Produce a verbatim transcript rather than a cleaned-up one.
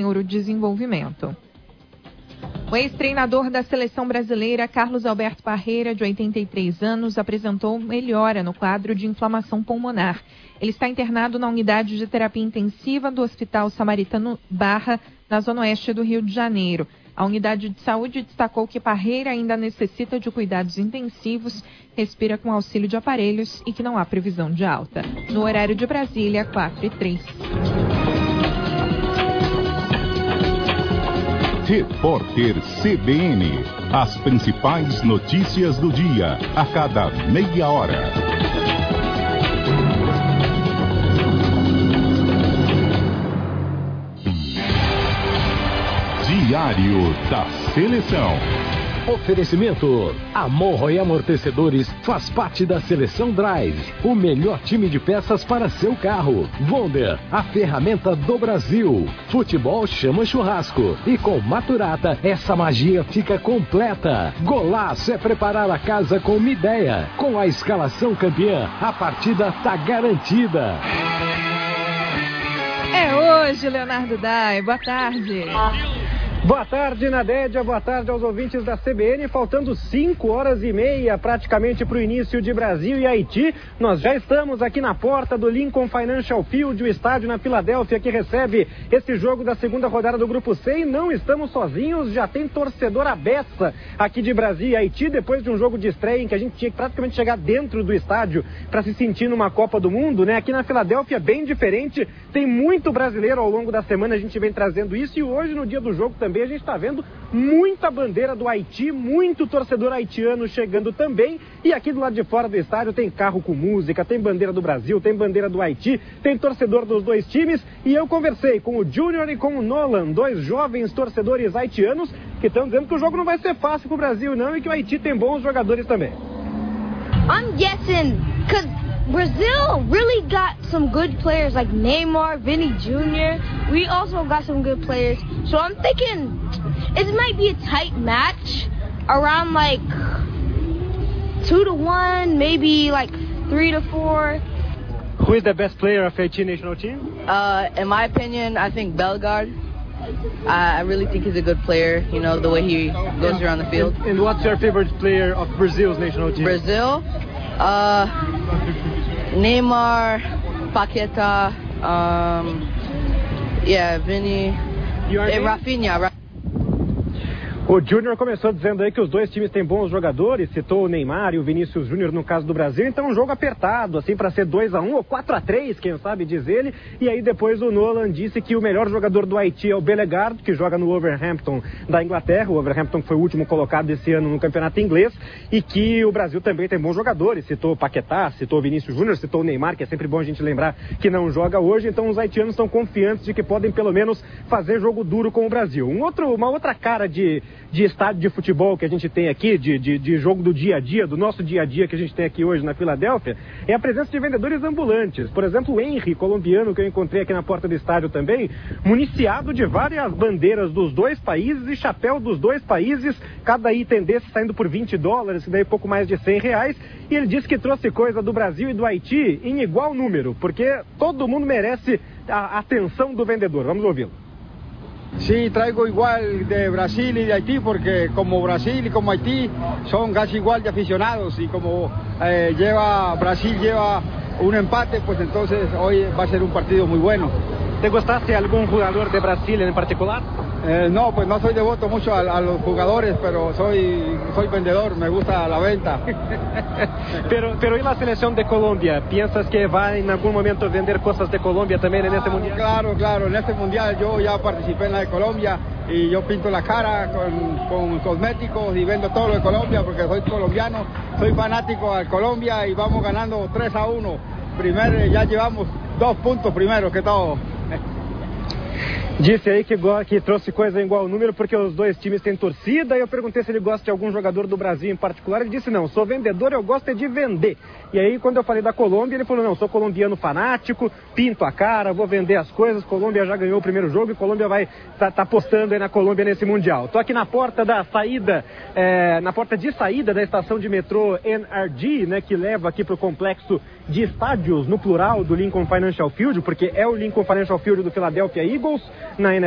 neurodesenvolvimento. O ex-treinador da seleção brasileira, Carlos Alberto Parreira, de oitenta e três anos, apresentou melhora no quadro de inflamação pulmonar. Ele está internado na unidade de terapia intensiva do Hospital Samaritano Barra, na zona oeste do Rio de Janeiro. A unidade de saúde destacou que Parreira ainda necessita de cuidados intensivos, respira com auxílio de aparelhos e que não há previsão de alta. No horário de Brasília, quatro e três. Repórter C B N. As principais notícias do dia, a cada meia hora. Diário da Seleção. Oferecimento: Amorro e Amortecedores faz parte da Seleção Drive, o melhor time de peças para seu carro. Wonder, a ferramenta do Brasil. Futebol chama churrasco e com Maturata essa magia fica completa. Golaço é preparar a casa com uma ideia. Com a escalação campeã, a partida tá garantida. É hoje, Leonardo Dai. Boa tarde. Boa tarde, Nadédia. Boa tarde aos ouvintes da C B N. Faltando cinco horas e meia praticamente para o início de Brasil e Haiti. Nós já estamos aqui na porta do Lincoln Financial Field, o estádio na Filadélfia que recebe esse jogo da segunda rodada do Grupo C. E não estamos sozinhos, já tem torcedor à beça aqui de Brasil e Haiti, depois de um jogo de estreia em que a gente tinha que praticamente chegar dentro do estádio para se sentir numa Copa do Mundo, né? Aqui na Filadélfia é bem diferente, tem muito brasileiro ao longo da semana, a gente vem trazendo isso, e hoje no dia do jogo também a gente está vendo muita bandeira do Haiti, muito torcedor haitiano chegando também, e aqui do lado de fora do estádio tem carro com música, tem bandeira do Brasil, tem bandeira do Haiti, tem torcedor dos dois times, e eu conversei com o Junior e com o Nolan, dois jovens torcedores haitianos que estão dizendo que o jogo não vai ser fácil para o Brasil não, e que o Haiti tem bons jogadores também. I'm guessing, cause Brazil really got some good players like Neymar, Vinny Junior We also got some good players. So I'm thinking it might be a tight match, around like two to one, maybe like three to four. Who is the best player of Haiti national team? Uh, in my opinion, I think Bellegarde. I, I really think he's a good player, you know, the way he goes around the field. And, and what's your favorite player of Brazil's national team? Brazil? Uh, Neymar, Paqueta, um, yeah, Vinny, and Rafinha. O Júnior começou dizendo aí que os dois times têm bons jogadores, citou o Neymar e o Vinícius Júnior no caso do Brasil, então um jogo apertado, assim, para ser dois a um ou quatro a três, quem sabe, diz ele. E aí depois o Nolan disse que o melhor jogador do Haiti é o Bellegarde, que joga no Wolverhampton da Inglaterra. O Wolverhampton foi o último colocado esse ano no campeonato inglês, e que o Brasil também tem bons jogadores, citou o Paquetá, citou o Vinícius Júnior, citou o Neymar, que é sempre bom a gente lembrar que não joga hoje. Então os haitianos estão confiantes de que podem pelo menos fazer jogo duro com o Brasil. Um outro, uma outra cara de, de estádio de futebol que a gente tem aqui, de, de, de jogo do dia a dia, do nosso dia a dia que a gente tem aqui hoje na Filadélfia, é a presença de vendedores ambulantes. Por exemplo, o Henry, colombiano, que eu encontrei aqui na porta do estádio também, municiado de várias bandeiras dos dois países e chapéu dos dois países, cada item desse saindo por vinte dólares, daí pouco mais de cem reais, e ele disse que trouxe coisa do Brasil e do Haiti em igual número, porque todo mundo merece a atenção do vendedor. Vamos ouvi-lo. Sí, traigo igual de Brasil y de Haití, porque como Brasil y como Haití son casi igual de aficionados, y como eh, lleva Brasil lleva un empate, pues entonces hoy va a ser un partido muy bueno. ¿Te gustaste algún jugador de Brasil en particular? Eh, no, pues no soy devoto mucho a, a los jugadores, pero soy soy vendedor, me gusta la venta. pero, pero ¿y la selección de Colombia? ¿Piensas que va en algún momento vender cosas de Colombia también en este mundial? Claro, claro, en este mundial yo ya participé en la de Colombia y yo pinto la cara con, con cosméticos y vendo todo lo de Colombia porque soy colombiano, soy fanático de Colombia y vamos ganando tres a uno. Primero ya llevamos dos puntos primero que todo. Disse aí que, que trouxe coisa em igual número porque os dois times têm torcida. E eu perguntei se ele gosta de algum jogador do Brasil em particular. Ele disse não, sou vendedor, eu gosto é de vender. E aí quando eu falei da Colômbia, ele falou não, sou colombiano fanático, pinto a cara, vou vender as coisas. Colômbia já ganhou o primeiro jogo e Colômbia vai tá, tá apostando aí na Colômbia nesse Mundial. Tô aqui na porta da saída, é, na porta de saída da estação de metrô N R G, né, que leva aqui pro complexo de estádios, no plural, do Lincoln Financial Field, porque é o Lincoln Financial Field do Philadelphia Eagles, na N F L.